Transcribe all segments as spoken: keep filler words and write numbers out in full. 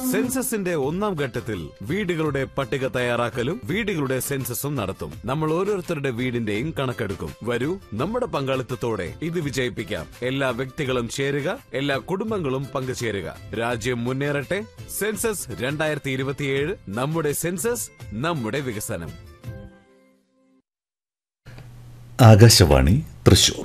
സെൻസസിന്റെ ഒന്നാം ഘട്ടത്തിൽ വീടുകളുടെ പട്ടിക തയ്യാറാക്കലും വീടുകളുടെ സെൻസസും നടത്തും. നമ്മൾ ഓരോരുത്തരുടെ വീടിന്റെയും കണക്കെടുക്കും. വരൂ, നമ്മുടെ പങ്കാളിത്തത്തോടെ ഇത് വിജയിപ്പിക്കാം. എല്ലാ വ്യക്തികളും ചേരുക, എല്ലാ കുടുംബങ്ങളും പങ്കുചേരുക. രാജ്യം മുന്നേറട്ടെ. സെൻസസ് രണ്ടായിരത്തി ഇരുപത്തിയേഴ്. നമ്മുടെ സെൻസസ്, നമ്മുടെ വികസനം. ആകാശവാണി തൃശൂർ.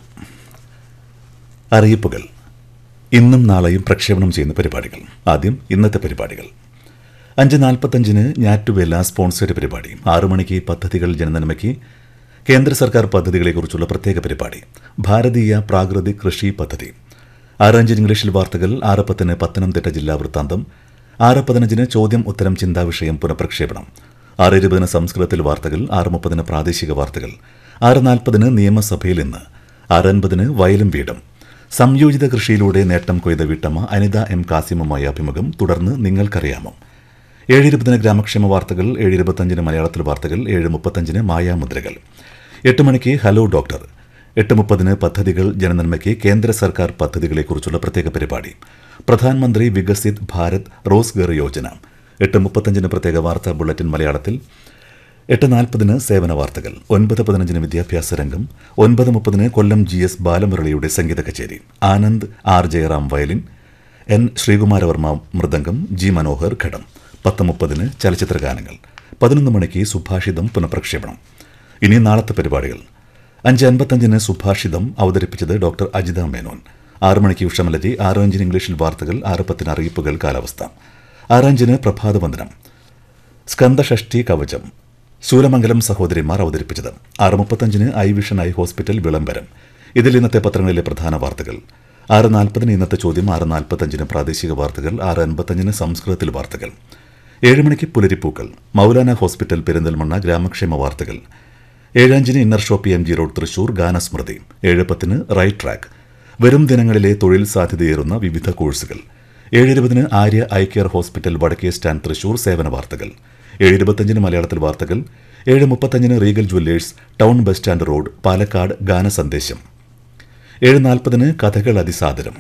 അറിയിപ്പുകൾ. ഇന്നും നാളെയും പ്രക്ഷേപണം ചെയ്യുന്ന പരിപാടികൾ. ആദ്യം ഇന്നത്തെ പരിപാടികൾ. അഞ്ച് നാൽപ്പത്തഞ്ചിന് ഞാറ്റുവേല സ്പോൺസേഡ് പരിപാടി. ആറു മണിക്ക് പദ്ധതികൾ ജനനന്മയ്ക്ക് കേന്ദ്ര സർക്കാർ പദ്ധതികളെക്കുറിച്ചുള്ള പ്രത്യേക പരിപാടി ഭാരതീയ പ്രാകൃതിക് കൃഷി പദ്ധതി. ആറ് അഞ്ചിന് ഇംഗ്ലീഷിൽ വാർത്തകൾ. ആറ് പത്തിന് പത്തനംതിട്ട ജില്ലാ വൃത്താന്തം. ആറ് പതിനഞ്ചിന് ചോദ്യം ഉത്തരം ചിന്താവിഷയം പുനഃപ്രക്ഷേപണം. ആറ് ഇരുപതിന് സംസ്കൃതത്തിൽ വാർത്തകൾ. ആറ് മുപ്പതിന് പ്രാദേശിക വാർത്തകൾ. ആറ് നാൽപ്പതിന് നിയമസഭയിൽ ഇന്ന്. ആറ് അൻപതിന് വയലും വീടും. സംയോജിത കൃഷിയിലൂടെ നേട്ടം കൊയ്ത വീട്ടമ്മ അനിത എം കാസിമുമായി അഭിമുഖം. തുടർന്ന് നിങ്ങൾക്കറിയാമോ. ഏഴ് ഇരുപതിന് ഗ്രാമക്ഷേമ വാർത്തകൾ. ഏഴ് ഇരുപത്തഞ്ചിന് മലയാളത്തിൽ വാർത്തകൾ. ഏഴ് മുപ്പത്തഞ്ചിന് മായാമുദ്രകൾ. എട്ട് മണിക്ക് ഹലോ ഡോക്ടർ. എട്ട് മുപ്പതിന് പദ്ധതികൾ ജനനന്മയ്ക്ക് കേന്ദ്ര സർക്കാർ പദ്ധതികളെക്കുറിച്ചുള്ള പ്രത്യേക പരിപാടി പ്രധാനമന്ത്രി വികസിത് ഭാരത് റോസ്ഗർ യോജന. എട്ട് മുപ്പത്തഞ്ചിന് പ്രത്യേക വാർത്താ ബുള്ളറ്റിൻ മലയാളത്തിൽ. എട്ട് നാൽപ്പതിന് സേവന വാർത്തകൾ. ഒൻപത് പതിനഞ്ചിന് വിദ്യാഭ്യാസ രംഗം. ഒൻപത് മുപ്പതിന് കൊല്ലം ജി എസ് ബാലമുരളിയുടെ സംഗീത കച്ചേരി. Anand R Jayaram violin, N Sreekumara Varma mridangam, G Manohar ഘടം. പത്ത് മുപ്പതിന് ചലച്ചിത്ര ഗാനങ്ങൾ. പതിനൊന്ന് മണിക്ക് സുഭാഷിതം പുനഃപ്രക്ഷേപണം. ഇനി നാളത്തെ പരിപാടികൾ. അഞ്ച് അൻപത്തഞ്ചിന് സുഭാഷിതം അവതരിപ്പിച്ചത് ഡോക്ടർ അജിത മേനോൻ. ആറ് മണിക്ക് ഉഷമലരി. ആറ് അഞ്ചിന് ഇംഗ്ലീഷിൽ വാർത്തകൾ. ആറ് പത്തിന് അറിയിപ്പുകൾ കാലാവസ്ഥ. ആറ് അഞ്ചിന് പ്രഭാതവന്ദനം സ്കന്ദഷഷ്ടി കവചം ശൂലമംഗലം സഹോദരിമാർ അവതരിപ്പിച്ചത്. ആറ് മുപ്പത്തഞ്ചിന് ഐ വിഷൻ ഐ ഹോസ്പിറ്റൽ വിളംബരം. ഇതിൽ ഇന്നത്തെ പത്രങ്ങളിലെ പ്രധാന വാർത്തകൾ. ആറ് നാൽപ്പതിന് ഇന്നത്തെ ചോദ്യം. ആറ് നാൽപ്പത്തഞ്ചിന് പ്രാദേശിക വാർത്തകൾ. ആറ് അൻപത്തഞ്ചിന് സംസ്കൃതത്തിൽ വാർത്തകൾ. ഏഴ് മണിക്ക് പുലരിപ്പൂക്കൾ മൗലാന ഹോസ്പിറ്റൽ പെരിന്തൽമണ്ണ ഗ്രാമക്ഷേമ വാർത്തകൾ. ഏഴഞ്ചിന് inner Shopee M G road Thrissur ഗാനസ്മൃതി. ഏഴ് പത്തിന് റൈറ്റ് ട്രാക്ക് വരും ദിനങ്ങളിലെ തൊഴിൽ സാധ്യതയേറുന്ന വിവിധ കോഴ്സുകൾ. ഏഴ് ഇരുപതിന് ആര്യ ഐ കെയർ ഹോസ്പിറ്റൽ വടക്കേ സ്റ്റാൻഡ് തൃശൂർ സേവന വാർത്തകൾ. ഏഴ് ഇരുപത്തഞ്ചിന് മലയാളത്തിൽ വാർത്തകൾ. ഏഴ് മുപ്പത്തഞ്ചിന് Regal Jewellers town bus stand road Palakkad ഗാനസന്ദേശം. ഏഴ് നാൽപ്പതിന് കഥകൾ അതിസാദരം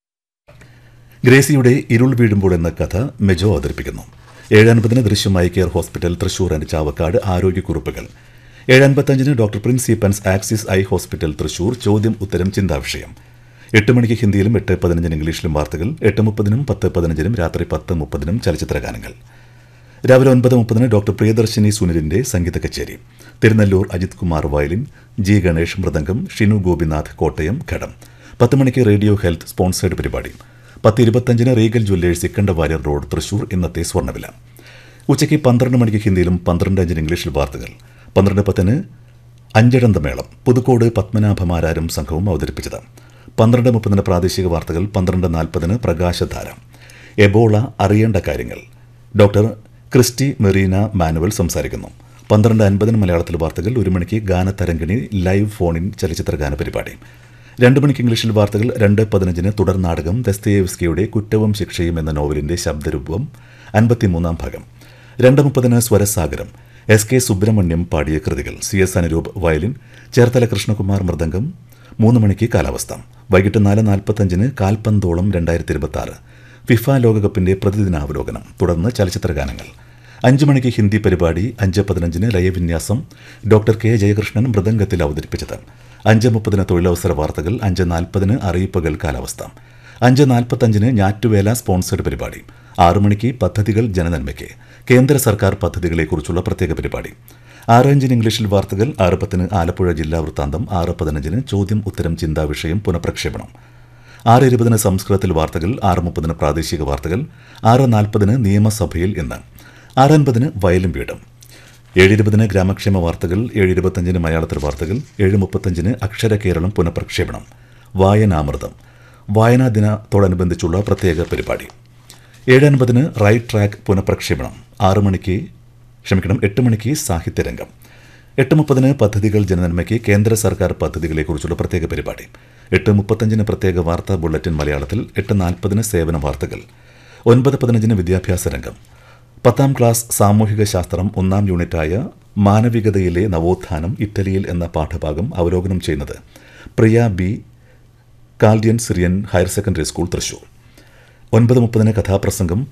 ഗ്രേസിയുടെ ഇരുൾ വീഴുമ്പോൾ എന്ന കഥ മെജോ അവതരിപ്പിക്കുന്നു. ഏഴ് അൻപതിന് ദൃശ്യം eye care hospital Thrissur and Chavakkad ആരോഗ്യക്കുറിപ്പുകൾ. ഏഴ് അൻപത്തഞ്ചിന് doctor പ്രിൻസിപ്പൻസ് axis eye hospital Thrissur ചോദ്യം ഉത്തരം ചിന്താവിഷയം. എട്ട് മണിക്ക് ഹിന്ദിയിലും എട്ട് പതിനഞ്ചിന് ഇംഗ്ലീഷിലും വാർത്തകൾ. എട്ട് മുപ്പതിനും പത്ത് പതിനഞ്ചിനും രാത്രി പത്ത് മുപ്പതിനും ചലച്ചിത്ര ഗാനങ്ങൾ. രാവിലെ ഒൻപത് മുപ്പതിന് ഡോക്ടർ പ്രിയദർശിനി സുനിലിന്റെ സംഗീത കച്ചേരി. തിരുനെല്ലൂർ അജിത് കുമാർ വയലിൻ, ജി ഗണേഷ് മൃദംഗം, ഷിനു ഗോപിനാഥ് കോട്ടയം ഘടം. പത്ത് മണിക്ക് റേഡിയോ ഹെൽത്ത് സ്പോൺസേഡ് പരിപാടി. പത്ത് ഇരുപത്തഞ്ചിന് റീഗൽ ജ്വല്ലേഴ്സ് ഇക്കണ്ട വാര്യർ റോഡ് തൃശൂർ ഇന്നത്തെ സ്വർണ്ണവില. ഉച്ചയ്ക്ക് പന്ത്രണ്ട് മണിക്ക് ഹിന്ദിയിലും പന്ത്രണ്ട് അഞ്ചിന് ഇംഗ്ലീഷിൽ വാർത്തകൾ. പന്ത്രണ്ട് പത്തിന് അഞ്ചടന്ത മേളം പുതുക്കോട് പത്മനാഭമാരാരും സംഘവും അവതരിപ്പിച്ചത്. പന്ത്രണ്ട് മുപ്പതിന് പ്രാദേശിക വാർത്തകൾ. പന്ത്രണ്ട് നാൽപ്പതിന് പ്രകാശധാര എബോള അറിയേണ്ട കാര്യങ്ങൾ ഡോക്ടർ ക്രിസ്റ്റി മെറീന മാനുവൽ സംസാരിക്കുന്നു. പന്ത്രണ്ട് അൻപതിന് മലയാളത്തിൽ വാർത്തകൾ. ഒരു മണിക്ക് ഗാനതരംഗിണി ലൈവ് ഫോണിൻ ചലച്ചിത്ര ഗാന പരിപാടി. രണ്ട് മണിക്ക് ഇംഗ്ലീഷിൽ വാർത്തകൾ. രണ്ട് പതിനഞ്ചിന് തുടർ നാടകം ദസ്തയേവ്സ്കിയുടെ കുറ്റവും ശിക്ഷയും എന്ന നോവലിന്റെ ശബ്ദരൂപം അൻപത്തിമൂന്നാം ഭാഗം. രണ്ട് മുപ്പതിന് സ്വരസാഗരം എസ് കെ സുബ്രഹ്മണ്യം പാടിയ കൃതികൾ. C S Anuroop violin, Cherthala Krishnakumar mridangam. മൂന്ന് മണിക്ക് കാലാവസ്ഥ. വൈകിട്ട് നാല് നാൽപ്പത്തഞ്ചിന് കാൽപന്തോളം രണ്ടായിരത്തി ഇരുപത്തി ആറ് ഫിഫ ലോകകപ്പിന്റെ പ്രതിദിനാവലോകനം. തുടർന്ന് ചലച്ചിത്ര ഗാനങ്ങൾ. അഞ്ച് മണിക്ക് ഹിന്ദി പരിപാടി. അഞ്ച് പതിനഞ്ചിന് ലയവിന്യാസം ഡോക്ടർ കെ ജയകൃഷ്ണൻ മൃദംഗത്തിൽ അവതരിപ്പിച്ചത്. അഞ്ച് മുപ്പതിന് തൊഴിലവസര വാർത്തകൾ. അഞ്ച് നാൽപ്പതിന് അറിയിപ്പുകൾ കാലാവസ്ഥ. അഞ്ച് നാൽപ്പത്തഞ്ചിന് ഞാറ്റുവേല സ്പോൺസേഡ് പരിപാടി. ആറു മണിക്ക് പദ്ധതികൾ ജനനന്മയ്ക്ക് കേന്ദ്ര സർക്കാർ പദ്ധതികളെക്കുറിച്ചുള്ള പ്രത്യേക പരിപാടി. ആറ് അഞ്ചിന് ഇംഗ്ലീഷിൽ വാർത്തകൾ. ആറ് പത്തിന് ആലപ്പുഴ ജില്ലാ വൃത്താന്തം. ആറ് പതിനഞ്ചിന് ചോദ്യം ഉത്തരം ചിന്താവിഷയം പുനഃപ്രക്ഷേപണം. ആറ് ഇരുപതിന് സംസ്കൃതത്തിൽ വാർത്തകൾ. ആറ് മുപ്പതിന് പ്രാദേശിക വാർത്തകൾ. ആറ് നാൽപ്പതിന് നിയമസഭയിൽ ഇന്ന്. ആറ് അൻപതിന് വയലും വീടും. ഏഴ് ഇരുപതിന് ഗ്രാമക്ഷേമ വാർത്തകൾ. ഏഴ് ഇരുപത്തഞ്ചിന് മലയാളത്തിൽ വാർത്തകൾ. ഏഴ് മുപ്പത്തഞ്ചിന് അക്ഷര കേരളം പുനഃപ്രക്ഷേപണം. വായനാമൃതം വായനാ ദിനത്തോടനുബന്ധിച്ചുള്ള പ്രത്യേക പരിപാടി. ഏഴ് അൻപതിന് റൈറ്റ് ട്രാക്ക് പുനഃപ്രക്ഷേപണം. ആറ് മണിക്ക് ക്ഷമിക്കണം എട്ട് മണിക്ക് സാഹിത്യരംഗം. എട്ട് മുപ്പതിന് പദ്ധതികൾ ജനനന്മയ്ക്ക് കേന്ദ്ര സർക്കാർ പദ്ധതികളെക്കുറിച്ചുള്ള പ്രത്യേക പരിപാടി. എട്ട് മുപ്പത്തഞ്ചിന് പ്രത്യേക വാർത്താ ബുള്ളറ്റിൻ മലയാളത്തിൽ. എട്ട് നാൽപ്പതിന് സേവന വാർത്തകൾ. ഒൻപത് പതിനഞ്ചിന് വിദ്യാഭ്യാസ രംഗം. പത്താം ക്ലാസ് സാമൂഹിക ശാസ്ത്രം ഒന്നാം യൂണിറ്റായ മാനവികതയിലെ നവോത്ഥാനം ഇറ്റലിയിൽ എന്ന പാഠഭാഗം അവലോകനം ചെയ്യുന്നത് പ്രിയ B, Chaldean Syrian higher secondary school Thrissur. ഒൻപത് മുപ്പതിന് കഥാപ്രസംഗം.